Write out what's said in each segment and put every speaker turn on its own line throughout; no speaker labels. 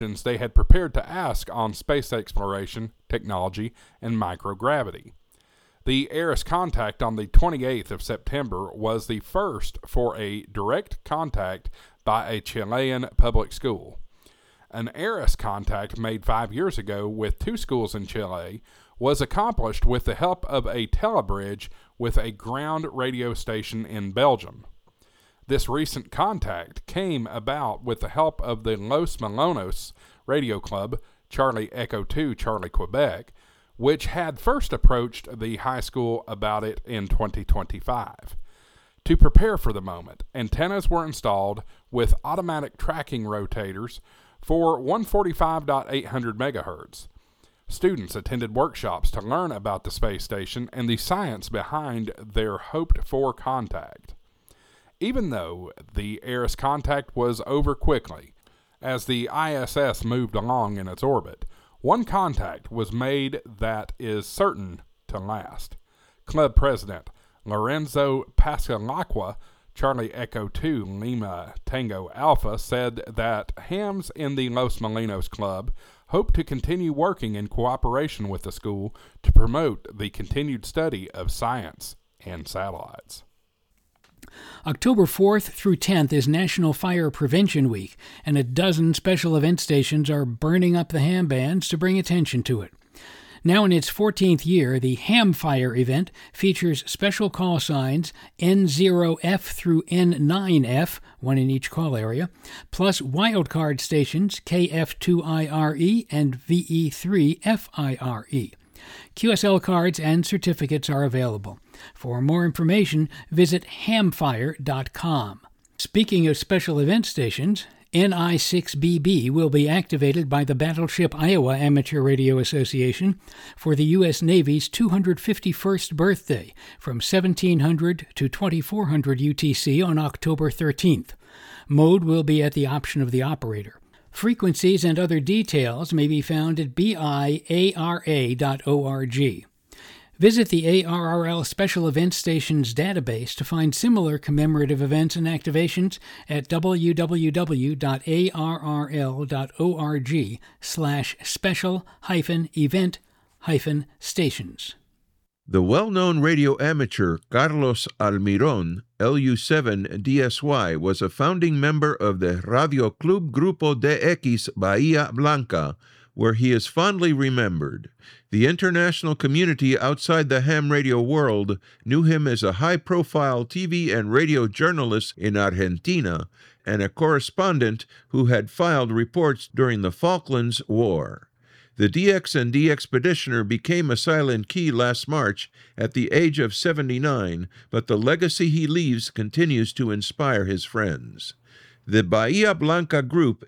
they had prepared to ask on space exploration, technology, and microgravity. The ARIS contact on the 28th of September was the first for a direct contact by a Chilean public school. An ARIS contact made 5 years ago with 2 schools in Chile was accomplished with the help of a telebridge with a ground radio station in Belgium. This recent contact came about with the help of the Los Molinos radio club, Charlie Echo 2 Charlie Quebec, which had first approached the high school about it in 2025. To prepare for the moment, antennas were installed with automatic tracking rotators for 145.800 MHz. Students attended workshops to learn about the space station and the science behind their hoped-for contact. Even though the ARIS contact was over quickly, as the ISS moved along in its orbit, one contact was made that is certain to last. Club president Lorenzo Pascalacqua, Charlie Echo 2 Lima Tango Alpha, said that hams in the Los Molinos Club hope to continue working in cooperation with the school to promote the continued study of science and satellites.
October 4th through 10th is National Fire Prevention Week, and a dozen special event stations are burning up the ham bands to bring attention to it. Now in its 14th year, the Ham Fire event features special call signs N0F through N9F, one in each call area, plus wildcard stations KF2IRE and VE3FIRE. QSL cards and certificates are available. For more information, visit hamfire.com. Speaking of special event stations, NI6BB will be activated by the Battleship Iowa Amateur Radio Association for the U.S. Navy's 251st birthday from 1700 to 2400 UTC on October 13th. Mode will be at the option of the operator. Frequencies and other details may be found at biara.org. Visit the ARRL Special Event Stations database to find similar commemorative events and activations at www.arrl.org/special-event-stations.
The well-known radio amateur Carlos Almiron, LU7DSY, was a founding member of the Radio Club Grupo DX Bahía Blanca, where he is fondly remembered. The international community outside the ham radio world knew him as a high-profile TV and radio journalist in Argentina and a correspondent who had filed reports during the Falklands War. The DX and D-Expeditioner became a silent key last March at the age of 79, but the legacy he leaves continues to inspire his friends. The Bahía Blanca group,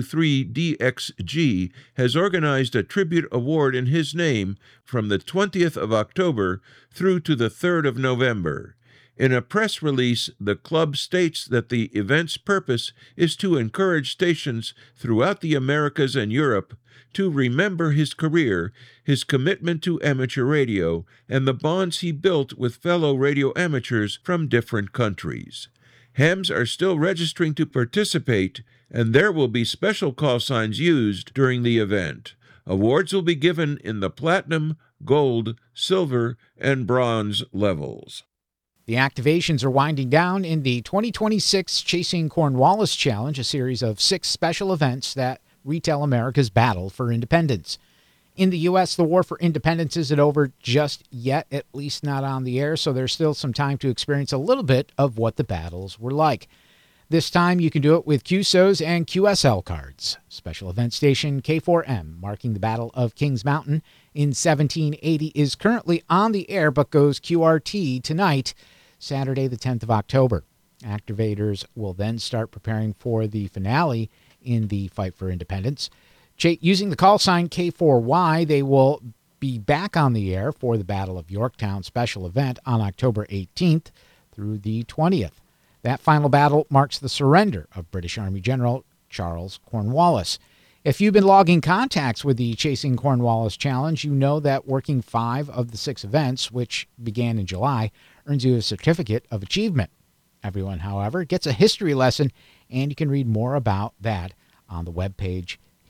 LU3DXG, has organized a tribute award in his name from the 20th of October through to the 3rd of November. In a press release, the club states that the event's purpose is to encourage stations throughout the Americas and Europe to remember his career, his commitment to amateur radio, and the bonds he built with fellow radio amateurs from different countries. Hams are still registering to participate, and there will be special call signs used during the event. Awards will be given in the platinum, gold, silver, and bronze levels.
The activations are winding down in the 2026 Chasing Cornwallis Challenge, a series of 6 special events that retell America's battle for independence. In the U.S., the war for independence isn't over just yet, at least not on the air, so there's still some time to experience a little bit of what the battles were like. This time you can do it with QSOs and QSL cards. Special event station K4M, marking the Battle of Kings Mountain in 1780, is currently on the air but goes QRT tonight, Saturday the 10th of October. Activators will then start preparing for the finale in the fight for independence. Using the call sign K4Y, they will be back on the air for the Battle of Yorktown special event on October 18th through the 20th. That final battle marks the surrender of British Army General Charles Cornwallis. If you've been logging contacts with the Chasing Cornwallis Challenge, you know that working 5 of the 6 events, which began in July, earns you a certificate of achievement. Everyone, however, gets a history lesson, and you can read more about that on the webpage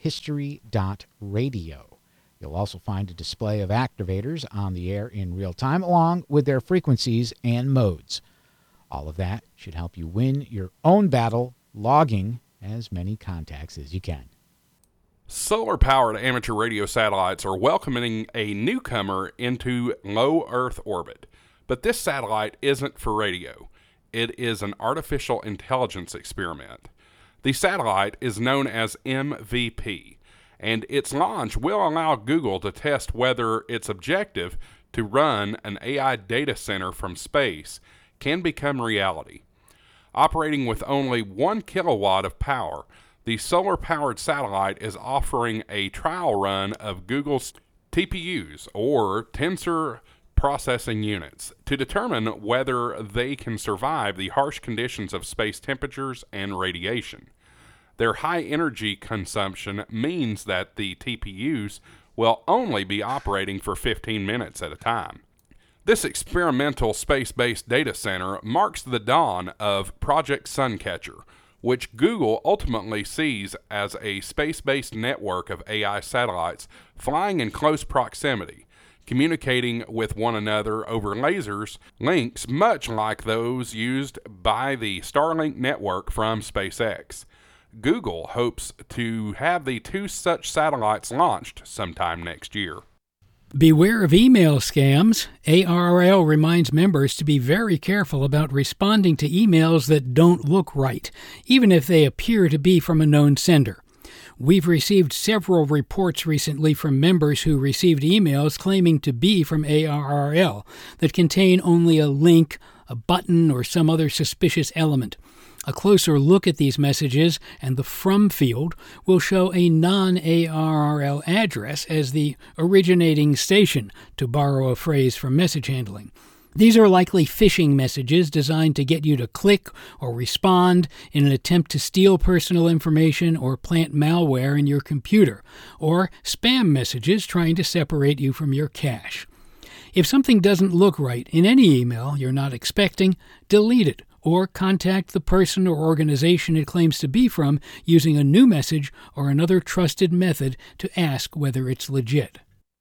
history.radio. You'll also find a display of activators on the air in real time, along with their frequencies and modes. All of that should help you win your own battle, logging as many contacts as you can.
Solar-powered amateur radio satellites are welcoming a newcomer into low Earth orbit. But this satellite isn't for radio. It is an artificial intelligence experiment. The satellite is known as MVP, and its launch will allow Google to test whether its objective to run an AI data center from space can become reality. Operating with only 1 kilowatt of power, the solar-powered satellite is offering a trial run of Google's TPUs, or Tensor Processing Units, to determine whether they can survive the harsh conditions of space temperatures and radiation. Their high energy consumption means that the TPUs will only be operating for 15 minutes at a time. This experimental space-based data center marks the dawn of Project Suncatcher, which Google ultimately sees as a space-based network of AI satellites flying in close proximity, communicating with one another over lasers, links much like those used by the Starlink network from SpaceX. Google hopes to have the 2 such satellites launched sometime next year.
Beware of email scams. ARRL reminds members to be very careful about responding to emails that don't look right, even if they appear to be from a known sender. We've received several reports recently from members who received emails claiming to be from ARRL that contain only a link, a button, or some other suspicious element. A closer look at these messages and the from field will show a non-ARRL address as the originating station, to borrow a phrase from message handling. These are likely phishing messages designed to get you to click or respond in an attempt to steal personal information or plant malware in your computer, or spam messages trying to separate you from your cache. If something doesn't look right in any email you're not expecting, delete it, or contact the person or organization it claims to be from using a new message or another trusted method to ask whether it's legit.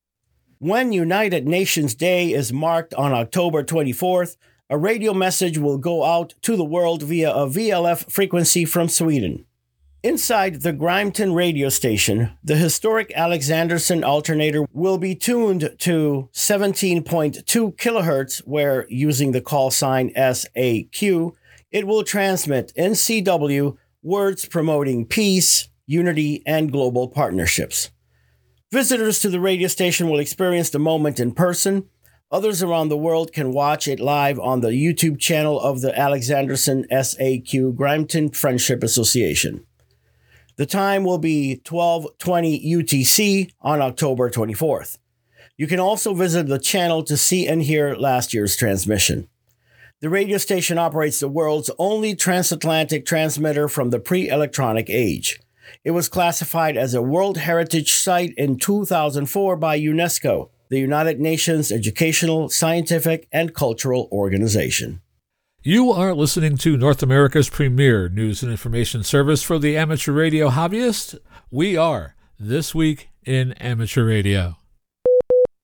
When United Nations Day is marked on October 24th, a radio message will go out to the world via a VLF frequency from Sweden. Inside the Grimeton radio station, the historic Alexanderson alternator will be tuned to 17.2 kilohertz, where, using the call sign SAQ, it will transmit in CW words promoting peace, unity, and global partnerships. Visitors to the radio station will experience the moment in person. Others around the world can watch it live on the YouTube channel of the Alexanderson SAQ Grimeton Friendship Association. The time will be 12:20 UTC on October 24th. You can also visit the channel to see and hear last year's transmission. The radio station operates the world's only transatlantic transmitter from the pre-electronic age. It was classified as a World Heritage Site in 2004 by UNESCO, the United Nations Educational, Scientific, and Cultural Organization.
You are listening to North America's premier news and information service for the amateur radio hobbyist. We are This Week in Amateur Radio.